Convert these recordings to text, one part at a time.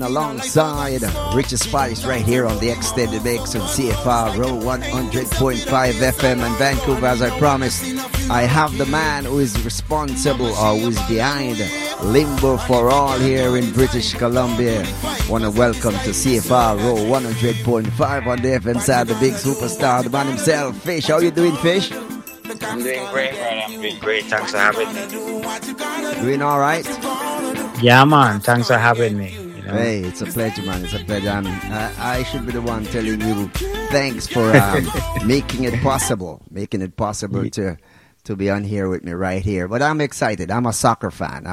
alongside Richard Spice right here on the extended mix on CFR Row 100.5 FM in Vancouver. As I promised, I have the man who is responsible or who is behind Limbo for All here in British Columbia. Want to welcome to CFR Row 100.5 on the FM side, the big superstar, the man himself, Fish. How you doing, Fish? I'm doing great, man. I'm doing great. Thanks for having me. Doing all right? Yeah, man. Thanks for having me. You know? Hey, it's a pleasure, man. It's a pleasure. I should be the one telling you thanks for making it possible to be on here with me right here. But I'm excited. I'm a soccer fan.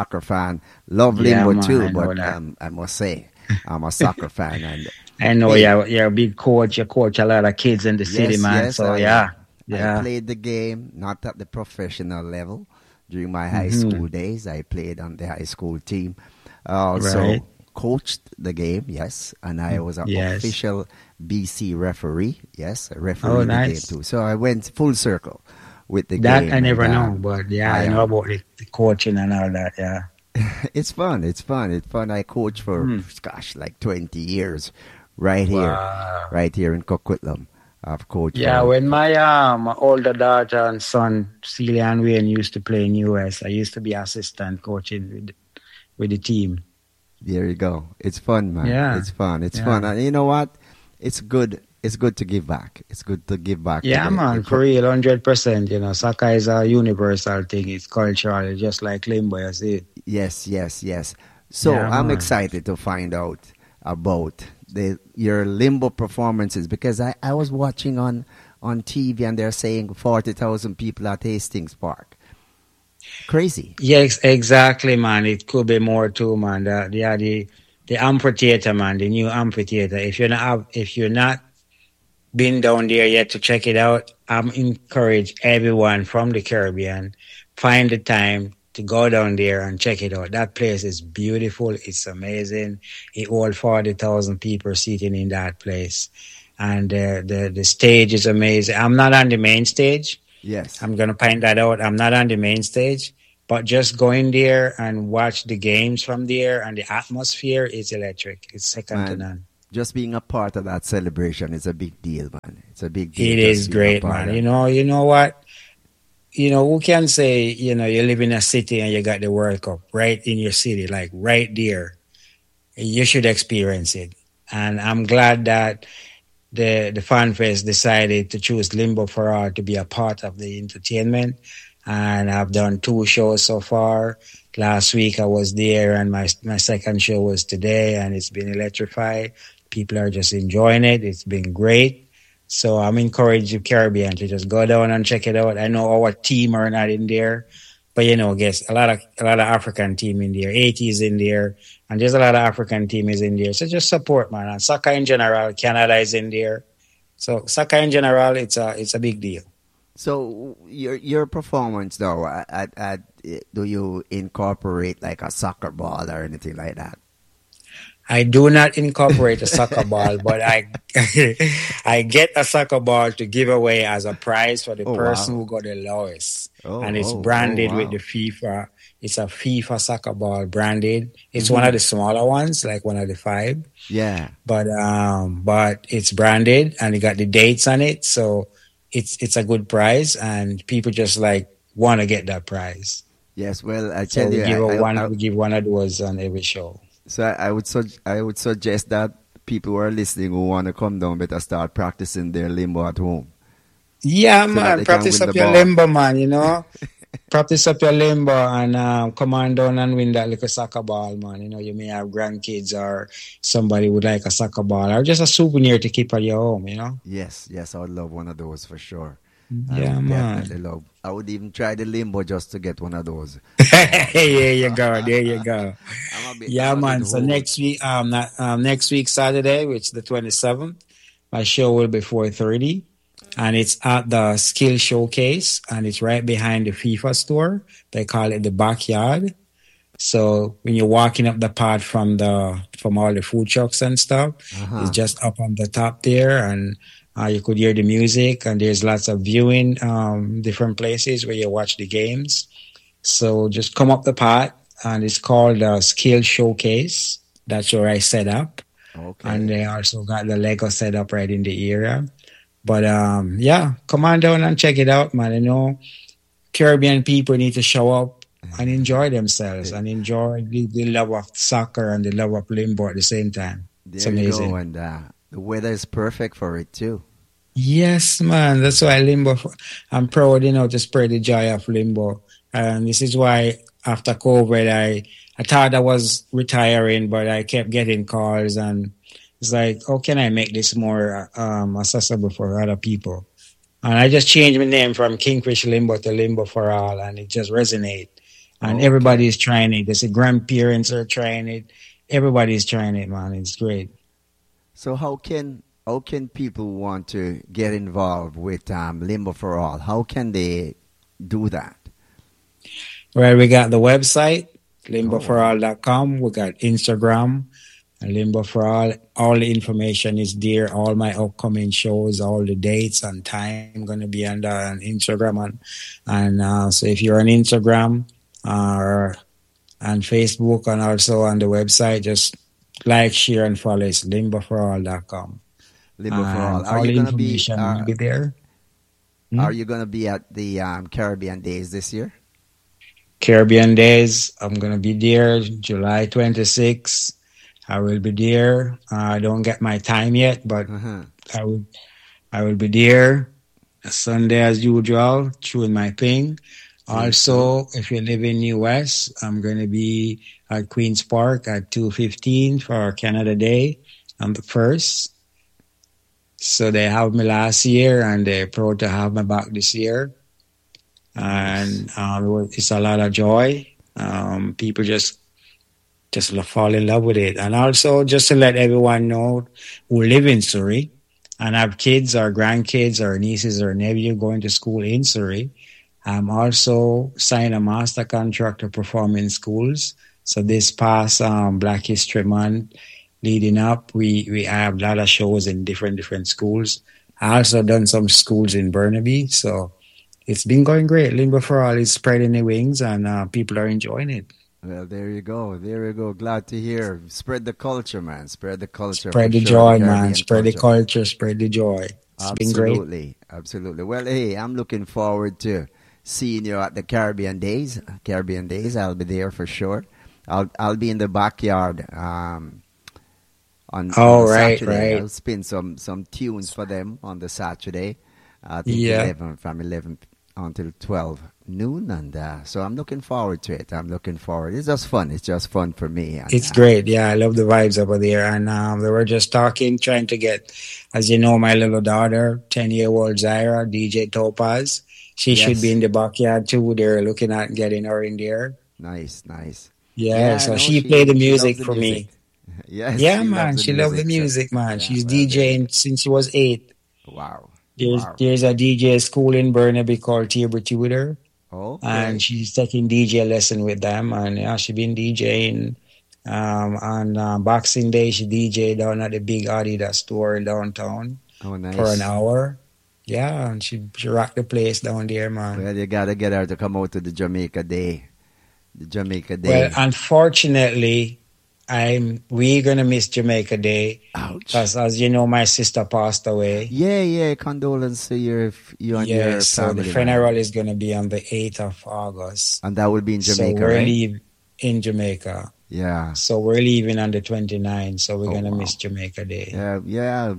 Love Limbo too, but I must say, I'm a soccer fan. And I know you're a big coach. You coach a lot of kids in the city, man. Yes, so I played the game, not at the professional level. During my high school days, I played on the high school team. I also coached the game, yes, and I was an official BC referee, yes, a referee the game too. So I went full circle with the game. That I never know, but I know about the coaching and all that, It's fun. I coached for, like 20 years right here in Coquitlam. I've coached. Yeah, when my older daughter and son, Celia and Wayne, used to play in US, I used to be assistant coaching with the team. There you go. It's fun, man. Yeah. It's fun. And you know what? It's good. It's good to give back. It's good to give back. Yeah, man, for real, 100%. You know, soccer is a universal thing. It's cultural. It's just like Limbo, you see. Yes. So I'm excited to find out about your Limbo performances, because I was watching on TV and they're saying 40,000 people at Hastings Park. Crazy. Yes, exactly, man. It could be more too, man. The amphitheater, man, the new amphitheater. If you're not been down there yet to check it out, I'm encourage everyone from the Caribbean, find the time to go down there and check it out. That place is beautiful. It's amazing. It holds 40,000 people sitting in that place. And the stage is amazing. I'm not on the main stage. Yes. I'm going to point that out. I'm not on the main stage. But just going there and watch the games from there and the atmosphere is electric. It's second to none. Just being a part of that celebration is a big deal, man. It's a big deal. It is great, man. You know what? You know, who can say, you know, you live in a city and you got the World Cup right in your city, like right there. You should experience it. And I'm glad that the FanFest decided to choose Limbo for All to be a part of the entertainment. And I've done 2 shows so far. Last week I was there, and my second show was today, and it's been electrified. People are just enjoying it. It's been great. So I'm encouraging the Caribbean to just go down and check it out. I know our team are not in there, but you know, guess a lot of African team in there. 80s in there, and there's a lot of African team is in there. So just support, man. And soccer in general, Canada is in there. So soccer in general, it's a big deal. So your performance though, do you incorporate like a soccer ball or anything like that? I do not incorporate a soccer ball, but I get a soccer ball to give away as a prize for the person who got the lowest. And it's branded with the FIFA. It's a FIFA soccer ball branded. It's one of the smaller ones, like one of the 5. Yeah. But it's branded and it got the dates on it. So it's a good prize, and people just like want to get that prize. Yes, well, I tell you, we give one of those on every show. So I would suggest that people who are listening who want to come down better start practicing their Limbo at home. Yeah, man, practice up your Limbo, man. You know, practice up your Limbo and come on down and win that little soccer ball, man. You know, you may have grandkids or somebody would like a soccer ball or just a souvenir to keep at your home. You know. Yes, I would love one of those for sure. Yeah, man. I would even try the Limbo just to get one of those. There you go. Man. So next week, next week Saturday, which is the 27th, my show will be 4:30, and it's at the Skill Showcase, and it's right behind the FIFA store. They call it the Backyard. So when you're walking up the path from all the food trucks and stuff, it's just up on the top there, and you could hear the music, and there's lots of viewing, different places where you watch the games. So just come up the path, and it's called Skill Showcase. That's where I set up. And Okay. they also got the Lego set up right in the area. But yeah, come on down and check it out, man. Caribbean people need to show up and enjoy themselves and enjoy the love of soccer and the love of limbo at the same time. It's There you go, amazing. and the weather is perfect for it too. Yes, man. That's why limbo. I'm proud, to spread the joy of limbo. And this is why after COVID, I thought I was retiring, but I kept getting calls, and it's like, how can I make this more accessible for other people? And I just changed my name from Kingfish Limbo to Limbo for All, and it just resonates. And Okay. everybody's trying it. There's grandparents are trying it. Everybody's trying it, man. It's great. So how can people want to get involved with Limbo for All? How can they do that? Well, we got the website, Oh, wow. limboforall.com. We got Instagram, Limbo for All. All the information is there. All my upcoming shows, all the dates and time going to be on Instagram. And so if you're on Instagram, or and Facebook and also on the website. Just like, share, and follow. It's limboforall.com. Limbo for All. And all the information will be there. Are Hmm? you gonna be at the Caribbean Days this year? Caribbean Days, I'm going to be there July 26th. I will be there. I don't get my time yet, but Uh-huh. I will I will be there Sunday as usual, chewing my thing. Cool, cool. Also, if you live in US, I'm going to be at Queen's Park at 2:15 for Canada Day on the 1st. So they have me last year, and they're proud to have me back this year. Nice. And it's a lot of joy. People just fall in love with it. And also, just to let everyone know who live in Surrey and have kids or grandkids or nieces or nephew going to school in Surrey, I'm also signed a master contract to perform in schools. So this past Black History Month leading up, we have a lot of shows in different schools. I also done some schools in Burnaby. So it's been going great. Limbo for All is spreading the wings, and people are enjoying it. Well, there you go. There you go. Glad to hear. Spread the culture, man. Spread the culture for Spread the sure. The joy, man. Caribbean Spread the culture. culture. Spread the joy. It's been great. Absolutely. Absolutely. Well, hey, I'm looking forward to seeing you at the Caribbean Days. Caribbean Days. I'll be there for sure. I'll be in the backyard on Oh, the right, Saturday. right. I'll spin some tunes for them on the Saturday. I think Yeah, 11 from 11 until 12 noon, and so I'm looking forward to it. I'm looking forward. It's just fun. It's just fun for me, and it's great. Yeah, I love the vibes over there. And they were just talking, trying to get, as you know, my little daughter, 10-year-old Zaira, DJ Topaz. She should be yes, in the backyard too. They're looking at getting her in there. nice, nice. Yeah, Yeah, so no, she played the she loves music the for music. me. Yes, Yeah, she loves man, the she loved the music. So music, man. yeah, She's well, there you DJing since she was 8. wow, There's wow. there's a DJ school in Burnaby called Tabor Tutor, and Okay, she's taking DJ lesson with them. And yeah, she been DJing. On Boxing Day, she DJ down at the big Adidas store in downtown oh for an nice. hour. Yeah, and she rocked the place down there, man. Well, you gotta get her to come out to the Jamaica Day. The Jamaica Well, Day. unfortunately, we're gonna miss Jamaica Day Ouch. because, as you know, my sister passed away. Yeah, yeah. Condolence to you and your Yes, so the family, man. funeral is gonna be on the 8th of August. And that will be in So Jamaica, we're right? leaving in Jamaica. Yeah. So we're leaving on the 29th. So we're Oh gonna wow. miss Jamaica Day. Yeah, yeah.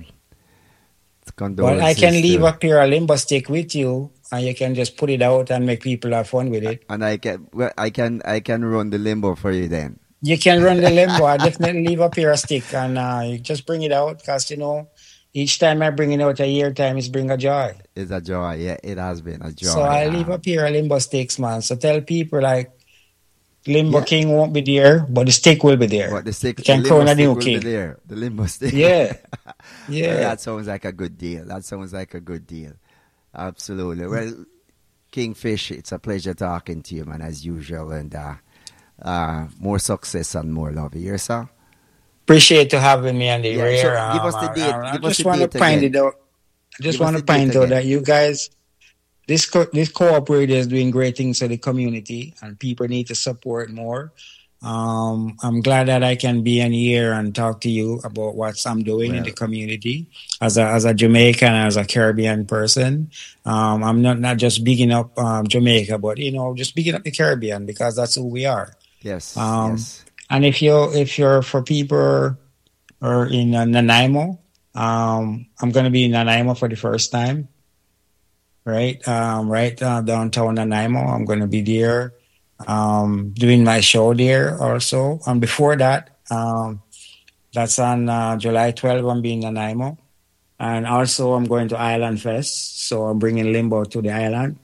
But I can Condolences leave to. a pair of limbo stick with you, and you can just put it out and make people have fun with it. And I can run the limbo for you then. You can run the limbo. I definitely leave a pair of stick, and you just bring it out because each time I bring it out a year time, it's bring a joy. It's a joy. Yeah, it has been a So joy. I leave a pair of limbo sticks, man. So tell people like Limbo Yeah, King won't be there, but the stick will be there. but You the can limbo crown a stick new will be king. there. The limbo stick. Yeah, Well, yeah. that sounds like a good deal. That sounds like a good deal. Absolutely. Well, Kingfish, it's a pleasure talking to you, man, as usual, and more success and more love. Yes, sir. Appreciate to having me on the Yeah. So rare. give us the date. I Give us just the want to date point again. it out. I just Give us want the to date point out again. that you guys, this cooperative is doing great things for the community, and people need to support more. I'm glad that I can be in here and talk to you about what I'm doing in the community as a Jamaican, as a Caribbean person. I'm not just bigging up Jamaica, but just bigging up the Caribbean because that's who we are. Yes. And if you're for people or in Nanaimo, I'm going to be in Nanaimo for the first time. Right, downtown Nanaimo. I'm going to be there. Doing my show there also. And before that, that's on July 12th, I'm being in Nanaimo. And also I'm going to Island Fest. So I'm bringing Limbo to the island.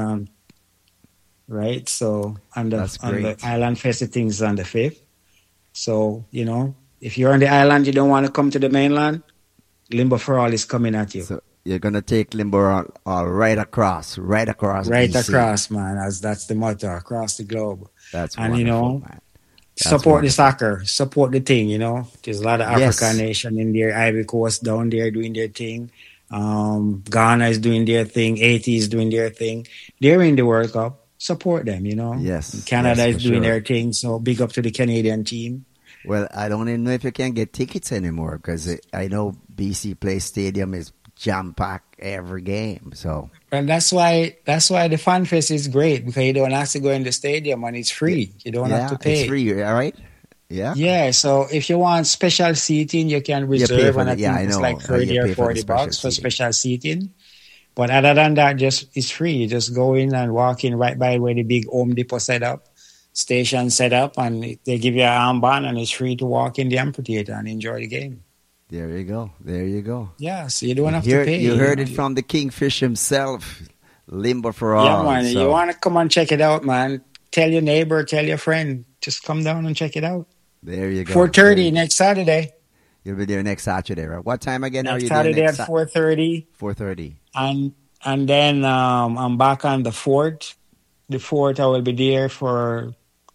Right. So on the Island Fest, the thing's on the 5th. So, if you're on the island, you don't want to come to the mainland, Limbo for All is coming at you. So you're going to take Limbo all right across. Right BC. Across, man. That's the motto, across the globe. That's wonderful, man. Support the soccer, support the thing, There's a lot of African nation in there, Ivory Coast down there doing their thing. Ghana is doing their thing, Haiti is doing their thing. They're in the World Cup. Support them, Yes. Canada is doing their thing, so big up to the Canadian team. Well, I don't even know if you can get tickets anymore because I know BC Place Stadium is jam-packed every game. So, and that's why the Fan Fest is great because you don't have to go in the stadium and it's free. You don't have to pay. It's free, all right? Yeah. Yeah. So if you want special seating, you can reserve, and I think it's like $30 or $40 for special seating. But other than that, it's free. You just go in and walk in right by where the big Home Depot station set up, and they give you an armband, and it's free to walk in the amphitheater and enjoy the game. There you go. Yeah, so you don't have to pay. You heard it from the Kingfish himself, Limbo for All. Yeah, man. So. You want to come and check it out, man. Tell your neighbor, tell your friend. Just come down and check it out. There you go. 4:30 next Saturday. You'll be there next Saturday, right? What time again next are you Saturday there? Saturday at 4:30. 4:30. And then I'm back on the 4th. The 4th I will be there for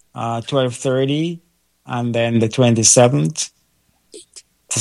12:30, and then the 27th. The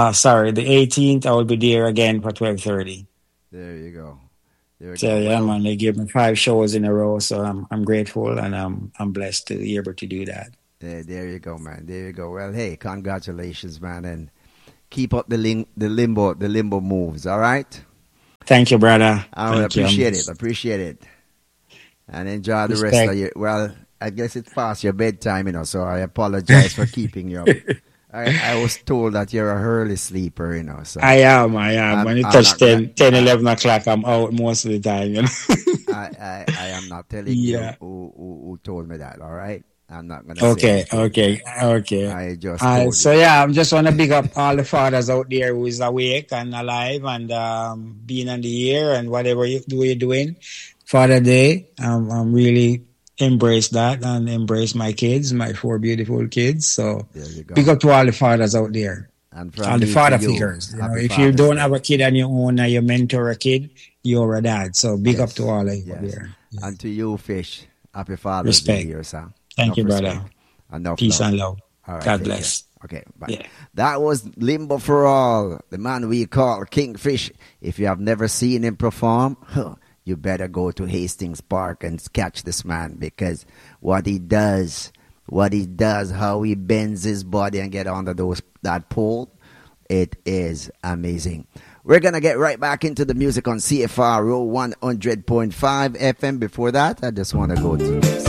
18th I will be there again for 12:30. There you go. So yeah, man, they give me 5 shows in a row, so I'm grateful and I'm blessed to be able to do that. There you go, man. There you go. Well, hey, congratulations, man, and keep up the limbo moves. All right. Thank you, brother. I appreciate it. And enjoy the rest of your. Well, I guess it's past your bedtime, so I apologize for keeping you up. I was told that you're a early sleeper, So I am. When it touches 10, 11 o'clock, I'm out most of the time, I am not telling you who told me that, all right? I'm not going to say Okay. I just told you. So, I just want to big up all the fathers out there who is awake and alive and being on the air and whatever you're doing. Father Day, I'm really embrace that and embrace my kids, my 4 beautiful kids. So big up to all the fathers out there. And all the father figures. If you don't have a kid on your own and you mentor a kid, you're a dad. So big up to all of you there. Yes. And to you, Fish, happy Father's Day here, sir. Thank you, brother. Peace and love. All right, God bless. Okay, bye. Yeah. That was Limbo for All, the man we call Kingfish. If you have never seen him perform, you better go to Hastings Park and catch this man, because what he does, how he bends his body and get under that pole, it is amazing. We're going to get right back into the music on CFRO 100.5 FM. Before that, I just want to go to this.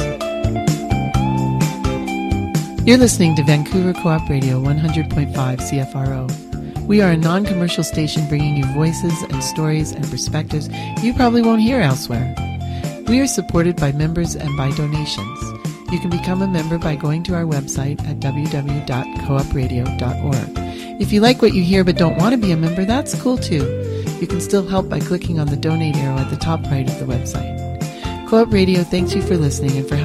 You're listening to Vancouver Co-op Radio 100.5 CFRO. We are a non-commercial station bringing you voices and stories and perspectives you probably won't hear elsewhere. We are supported by members and by donations. You can become a member by going to our website at www.coopradio.org. If you like what you hear but don't want to be a member, that's cool too. You can still help by clicking on the donate arrow at the top right of the website. Co-op Radio thanks you for listening and for